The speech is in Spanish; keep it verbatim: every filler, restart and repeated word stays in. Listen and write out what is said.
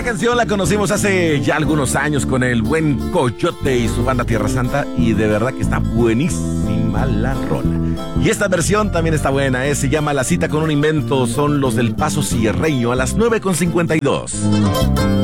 canción la conocimos hace ya algunos años con el buen Coyote y su banda Tierra Santa, y de verdad que está buenísima la rola. Y esta versión también está buena, ¿eh? Se llama La cita con un invento, son los del Paso Cierreño a las nueve con cincuenta y dos.